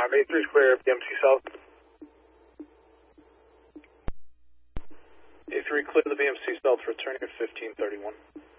A3 is clear, BMC South. A3 clear the BMC South, returning at 1531.